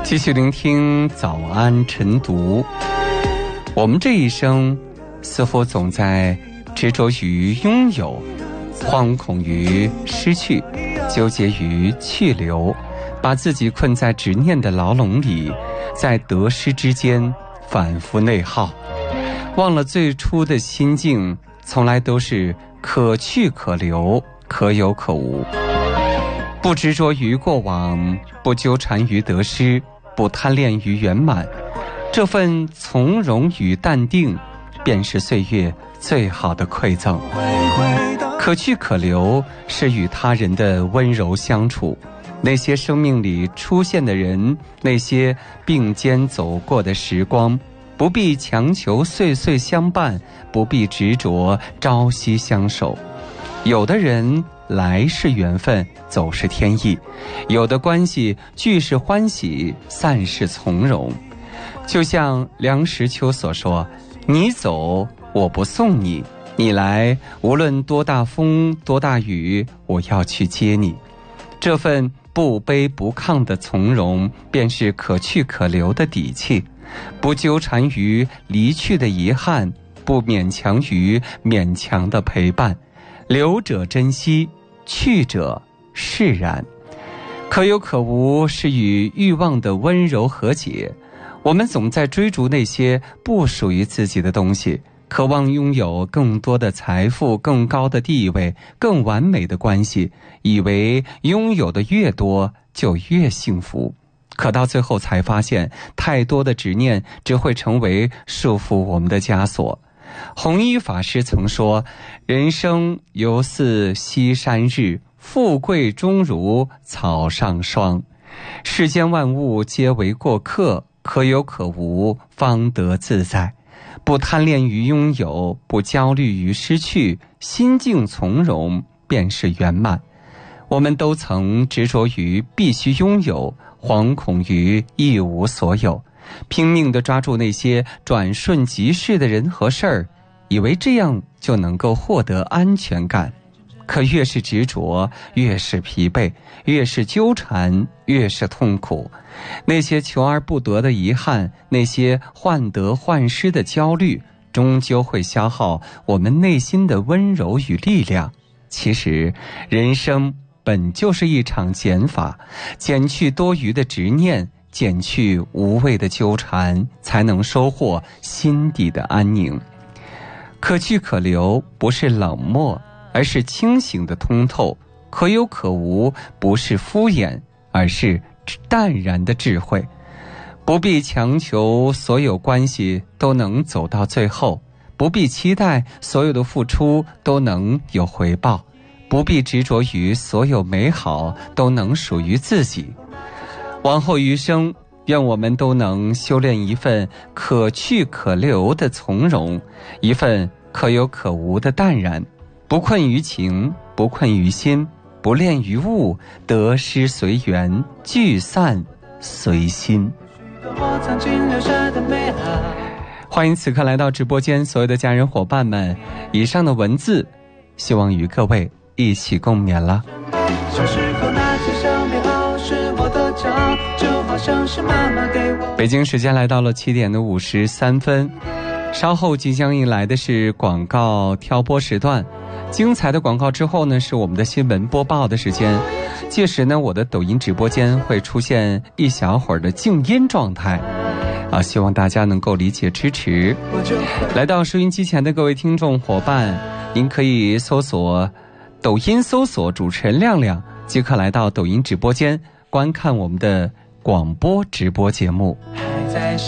继续聆听早安晨读。我们这一生似乎总在执着于拥有，惶恐于失去，纠结于去留，把自己困在执念的牢笼里，在得失之间反复内耗，忘了最初的心境从来都是可去可留，可有可无。不执着于过往，不纠缠于得失，不贪恋于圆满，这份从容与淡定便是岁月最好的馈赠。可去可留是与他人的温柔相处，那些生命里出现的人，那些并肩走过的时光，不必强求岁岁相伴，不必执着朝夕相守。有的人来是缘分，走是天意，有的关系聚是欢喜，散是从容。就像梁实秋所说，你走我不送你，你来无论多大风多大雨，我要去接你。这份不卑不亢的从容，便是可去可留的底气。不纠缠于离去的遗憾，不勉强于勉强的陪伴，留者珍惜，去者释然。可有可无是与欲望的温柔和解。我们总在追逐那些不属于自己的东西，渴望拥有更多的财富，更高的地位，更完美的关系，以为拥有的越多就越幸福。可到最后才发现，太多的执念只会成为束缚我们的枷锁。弘一法师曾说，人生犹似西山日，富贵终如草上霜。世间万物皆为过客，可有可无，方得自在。不贪恋于拥有，不焦虑于失去，心境从容，便是圆满。我们都曾执着于必须拥有，惶恐于一无所有，拼命地抓住那些转瞬即逝的人和事儿，以为这样就能够获得安全感。可越是执着，越是疲惫，越是纠缠，越是痛苦。那些求而不得的遗憾，那些患得患失的焦虑，终究会消耗我们内心的温柔与力量。其实人生本就是一场减法，减去多余的执念，减去无谓的纠缠，才能收获心底的安宁。可去可留不是冷漠，而是清醒的通透；可有可无不是敷衍，而是淡然的智慧。不必强求所有关系都能走到最后，不必期待所有的付出都能有回报，不必执着于所有美好都能属于自己。往后余生，愿我们都能修炼一份可去可留的从容，一份可有可无的淡然，不困于情，不困于心，不恋于物，得失随缘，聚散随心。欢迎此刻来到直播间所有的家人伙伴们，以上的文字希望与各位一起共勉了。小时候那些小美好是我的家，就好像是妈妈给我。北京时间来到了7点53分，稍后即将迎来的是广告挑播时段。精彩的广告之后呢，是我们的新闻播报的时间。届时呢，我的抖音直播间会出现一小会儿的静音状态希望大家能够理解支持。来到收音机前的各位听众伙伴，您可以抖音搜索主持人亮亮，即可来到抖音直播间观看我们的广播直播节目。还在